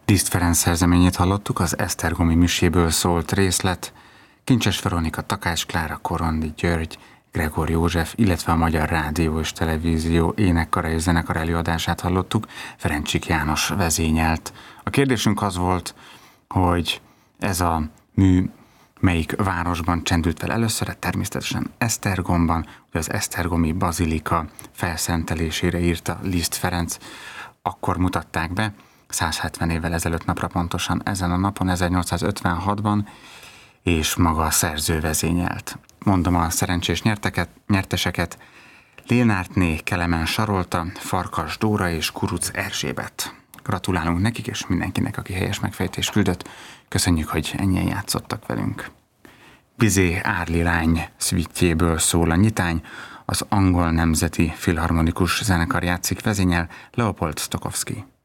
Liszt Ferenc szerzeményét hallottuk, az Esztergomi miséből szólt részlet. Kincses Veronika, Takács Klára, Korondi György, Gregor József, illetve a Magyar Rádió és Televízió énekkara és zenekar előadását hallottuk, Ferencsik János vezényelt. A kérdésünk az volt, hogy ez a mű melyik városban csendült fel először, természetesen Esztergomban, ugye az esztergomi bazilika felszentelésére írta Liszt Ferenc, akkor mutatták be, 170 évvel ezelőtt napra pontosan ezen a napon, 1856-ban, és maga a szerző vezényelt. Mondom a szerencsés nyerteseket: Lénártné Kelemen Sarolta, Farkas Dóra és Kuruc Erzsébet. Gratulálunk nekik és mindenkinek, aki helyes megfejtést küldött. Köszönjük, hogy ennyien játszottak velünk. Bizé Árli lány szvitjéből szól a nyitány, az Angol Nemzeti Filharmonikus Zenekar játszik, vezényel Leopold Stokowski.